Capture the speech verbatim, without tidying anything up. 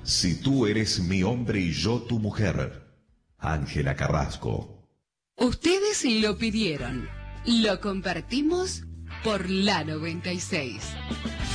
Si tú eres mi hombre y yo tu mujer. Ángela Carrasco. Ustedes lo pidieron. Lo compartimos por la noventa y seis.